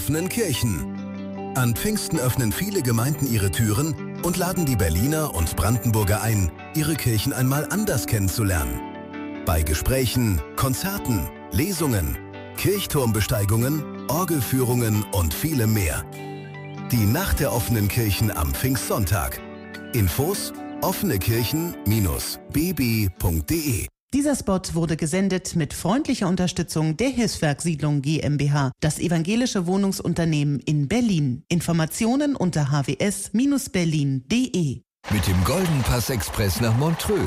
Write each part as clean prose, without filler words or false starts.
offenen Kirchen. An Pfingsten öffnen viele Gemeinden ihre Türen und laden die Berliner und Brandenburger ein, ihre Kirchen einmal anders kennenzulernen. Bei Gesprächen, Konzerten, Lesungen, Kirchturmbesteigungen, Orgelführungen und vielem mehr. Die Nacht der offenen Kirchen am Pfingstsonntag. Infos offenekirchen-bb.de. Dieser Spot wurde gesendet mit freundlicher Unterstützung der Hilfswerk Siedlung GmbH, das evangelische Wohnungsunternehmen in Berlin. Informationen unter hws-berlin.de. Mit dem Golden Pass Express nach Montreux.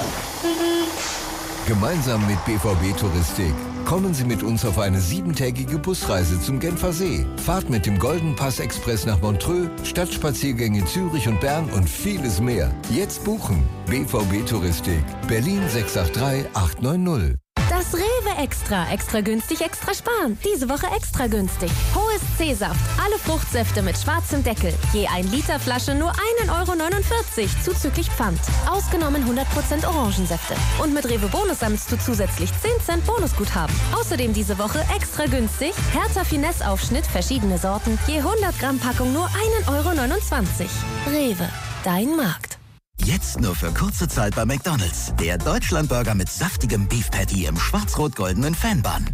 Gemeinsam mit BVB Touristik kommen Sie mit uns auf eine 7-tägige Busreise zum Genfersee. Fahrt mit dem Golden Pass Express nach Montreux, Stadtspaziergänge Zürich und Bern und vieles mehr. Jetzt buchen. BVB Touristik. Berlin 683 890. Das Rewe Extra. Extra günstig, extra sparen. Diese Woche extra günstig. Hohes C-Saft. Alle Fruchtsäfte mit schwarzem Deckel. Je 1 Liter Flasche nur 1,49 € zuzüglich Pfand. Ausgenommen 100% Orangensäfte. Und mit Rewe Bonus sammelst du zusätzlich 10 Cent Bonusguthaben. Außerdem diese Woche extra günstig. Hertha Finesse Aufschnitt, verschiedene Sorten. Je 100 Gramm Packung nur 1,29 €. Rewe. Dein Markt. Jetzt nur für kurze Zeit bei McDonald's. Der Deutschlandburger mit saftigem Beef Patty im schwarz-rot-goldenen Fanbun.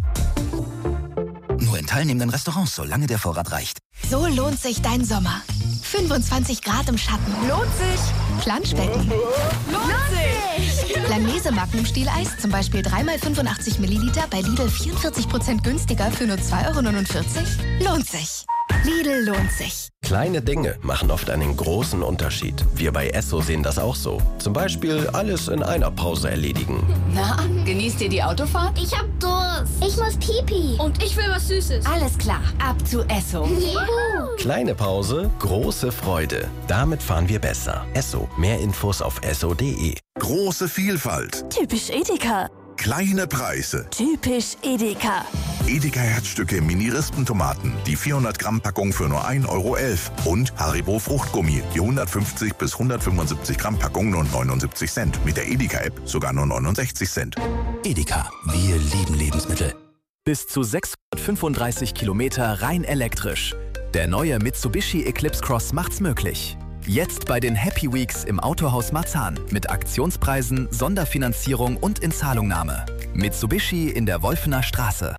Nur in teilnehmenden Restaurants, solange der Vorrat reicht. So lohnt sich dein Sommer. 25 Grad im Schatten. Lohnt sich. Planschbecken. Lohnt sich. Langnese Magnum Stieleis, zum Beispiel 3x85 Milliliter bei Lidl 44% günstiger für nur 2,49 €. Lohnt sich. Lidl lohnt sich. Kleine Dinge machen oft einen großen Unterschied. Wir bei Esso sehen das auch so. Zum Beispiel alles in einer Pause erledigen. Na, genießt ihr die Autofahrt? Ich hab Durst. Ich muss Pipi. Und ich will was Süßes. Alles klar, ab zu Esso. Juhu. Kleine Pause, große Freude. Damit fahren wir besser. Esso. Mehr Infos auf esso.de. Große Vielfalt. Typisch Edeka. Kleine Preise. Typisch Edeka. Edeka Herzstücke Mini-Rispentomaten, die 400-Gramm-Packung für nur 1,11 € und Haribo Fruchtgummi, die 150 bis 175 Gramm Packung nur 79 Cent. Mit der Edeka-App sogar nur 69 Cent. Edeka, wir lieben Lebensmittel. Bis zu 635 Kilometer rein elektrisch. Der neue Mitsubishi Eclipse Cross macht's möglich. Jetzt bei den Happy Weeks im Autohaus Marzahn mit Aktionspreisen, Sonderfinanzierung und Inzahlungnahme. Mitsubishi in der Wolfener Straße.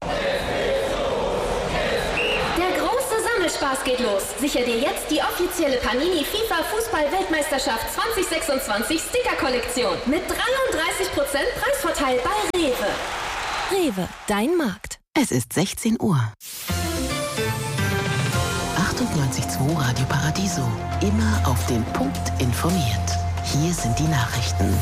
Der große Sammelspaß geht los. Sicher dir jetzt die offizielle Panini FIFA Fußball-Weltmeisterschaft 2026 Sticker-Kollektion mit 33% Preisvorteil bei Rewe. Rewe, dein Markt. Es ist 16 Uhr. 98.2 Radio Paradiso. Immer auf den Punkt informiert. Hier sind die Nachrichten.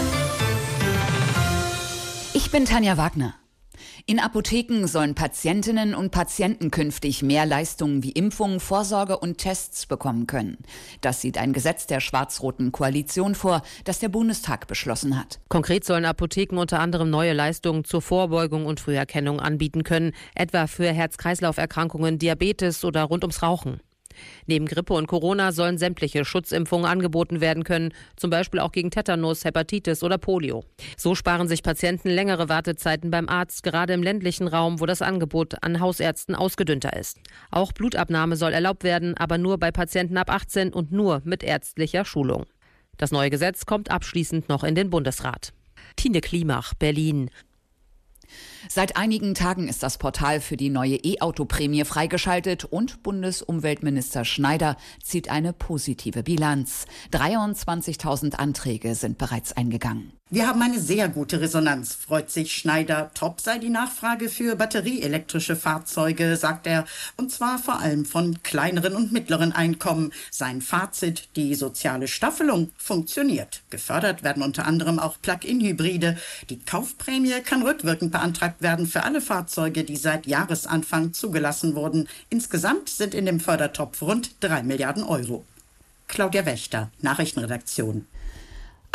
Ich bin Tanja Wagner. In Apotheken sollen Patientinnen und Patienten künftig mehr Leistungen wie Impfungen, Vorsorge und Tests bekommen können. Das sieht ein Gesetz der schwarz-roten Koalition vor, das der Bundestag beschlossen hat. Konkret sollen Apotheken unter anderem neue Leistungen zur Vorbeugung und Früherkennung anbieten können, etwa für Herz-Kreislauf-Erkrankungen, Diabetes oder rund ums Rauchen. Neben Grippe und Corona sollen sämtliche Schutzimpfungen angeboten werden können, zum Beispiel auch gegen Tetanus, Hepatitis oder Polio. So sparen sich Patienten längere Wartezeiten beim Arzt, gerade im ländlichen Raum, wo das Angebot an Hausärzten ausgedünnter ist. Auch Blutabnahme soll erlaubt werden, aber nur bei Patienten ab 18 und nur mit ärztlicher Schulung. Das neue Gesetz kommt abschließend noch in den Bundesrat. Tine Klimach, Berlin. Seit einigen Tagen ist das Portal für die neue E-Auto-Prämie freigeschaltet und Bundesumweltminister Schneider zieht eine positive Bilanz. 23.000 Anträge sind bereits eingegangen. Wir haben eine sehr gute Resonanz, freut sich Schneider. Top sei die Nachfrage für batterieelektrische Fahrzeuge, sagt er. Und zwar vor allem von kleineren und mittleren Einkommen. Sein Fazit, die soziale Staffelung funktioniert. Gefördert werden unter anderem auch Plug-in-Hybride. Die Kaufprämie kann rückwirkend beantragt werden für alle Fahrzeuge, die seit Jahresanfang zugelassen wurden. Insgesamt sind in dem Fördertopf rund 3 Milliarden Euro. Claudia Wächter, Nachrichtenredaktion.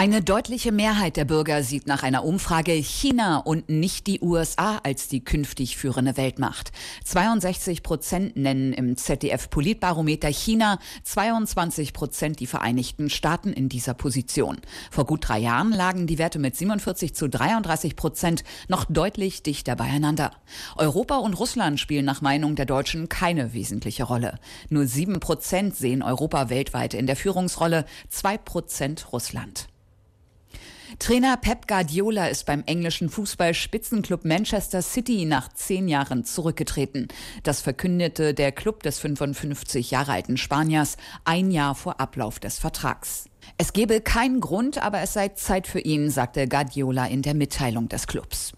Eine deutliche Mehrheit der Bürger sieht nach einer Umfrage China und nicht die USA als die künftig führende Weltmacht. 62% nennen im ZDF-Politbarometer China, 22% die Vereinigten Staaten in dieser Position. Vor gut 3 Jahren lagen die Werte mit 47-33% noch deutlich dichter beieinander. Europa und Russland spielen nach Meinung der Deutschen keine wesentliche Rolle. Nur 7% sehen Europa weltweit in der Führungsrolle, 2% Russland. Trainer Pep Guardiola ist beim englischen Fußball-Spitzenclub Manchester City nach 10 Jahren zurückgetreten. Das verkündete der Club des 55 Jahre alten Spaniers 1 Jahr vor Ablauf des Vertrags. Es gebe keinen Grund, aber es sei Zeit für ihn, sagte Guardiola in der Mitteilung des Clubs.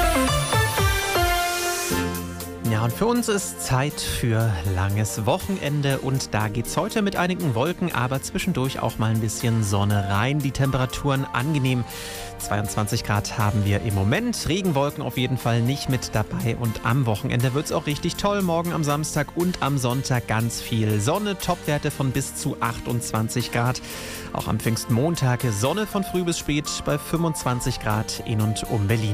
Ja, und für uns ist Zeit für langes Wochenende und da geht's heute mit einigen Wolken, aber zwischendurch auch mal ein bisschen Sonne rein. Die Temperaturen angenehm. 22 Grad haben wir im Moment. Regenwolken auf jeden Fall nicht mit dabei und am Wochenende wird's auch richtig toll. Morgen am Samstag und am Sonntag ganz viel Sonne. Topwerte von bis zu 28 Grad. Auch am Pfingstmontag Sonne von früh bis spät bei 25 Grad in und um Berlin.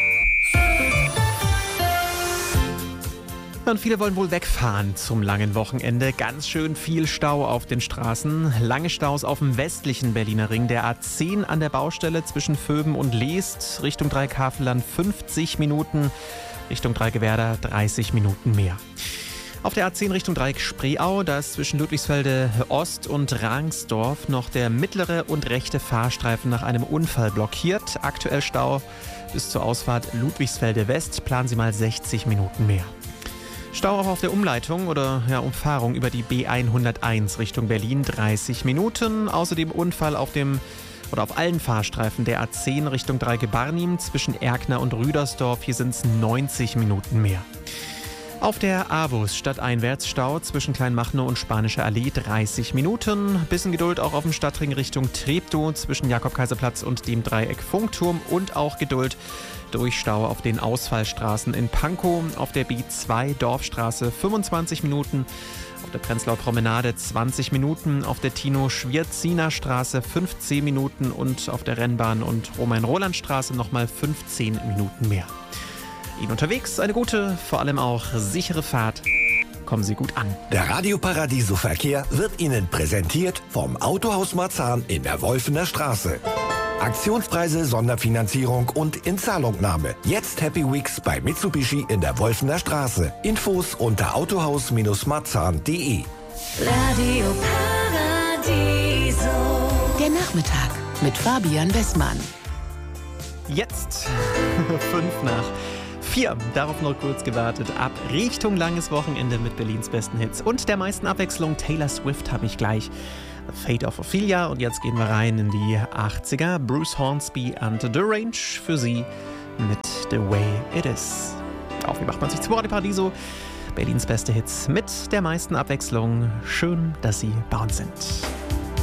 Und viele wollen wohl wegfahren zum langen Wochenende. Ganz schön viel Stau auf den Straßen. Lange Staus auf dem westlichen Berliner Ring. Der A10 an der Baustelle zwischen Vöben und Leest. Richtung Dreieck-Havelland 50 Minuten. Richtung Dreigewerder 30 Minuten mehr. Auf der A10 Richtung Dreieck Spreeau, da ist zwischen Ludwigsfelde Ost und Rangsdorf noch der mittlere und rechte Fahrstreifen nach einem Unfall blockiert. Aktuell Stau bis zur Ausfahrt Ludwigsfelde West. Planen Sie mal 60 Minuten mehr. Stau auch auf der Umleitung oder Umfahrung über die B101 Richtung Berlin 30 Minuten. Außerdem Unfall auf allen Fahrstreifen der A10 Richtung Dreigebarnim zwischen Erkner und Rüdersdorf. Hier sind es 90 Minuten mehr. Auf der A-Bus stadteinwärts Stau zwischen Kleinmachnow und Spanische Allee 30 Minuten. Bisschen Geduld auch auf dem Stadtring Richtung Treptow zwischen Jakob-Kaiser-Platz und dem Dreieck Funkturm. Und auch Geduld durch Stau auf den Ausfallstraßen in Pankow. Auf der B2 Dorfstraße 25 Minuten. Auf der Prenzlauer Promenade 20 Minuten. Auf der Tino-Schwierziner Straße 15 Minuten. Und auf der Rennbahn- und Romain-Roland-Straße nochmal 15 Minuten mehr. Ihnen unterwegs eine gute, vor allem auch sichere Fahrt. Kommen Sie gut an. Der Radio Paradiso Verkehr wird Ihnen präsentiert vom Autohaus Marzahn in der Wolfener Straße. Aktionspreise, Sonderfinanzierung und Inzahlungnahme. Jetzt Happy Weeks bei Mitsubishi in der Wolfener Straße. Infos unter autohaus-marzahn.de. Radio Paradiso. Der Nachmittag mit Fabian Westmann. Jetzt 5:04. Darauf noch kurz gewartet. Ab Richtung langes Wochenende mit Berlins besten Hits und der meisten Abwechslung. Taylor Swift habe ich gleich. Fate of Ophelia. Und jetzt gehen wir rein in die 80er. Bruce Hornsby and The Range für Sie mit The Way It Is. Auf wie macht man sich zu Radio Paradiso? Berlins beste Hits mit der meisten Abwechslung. Schön, dass Sie bei uns sind.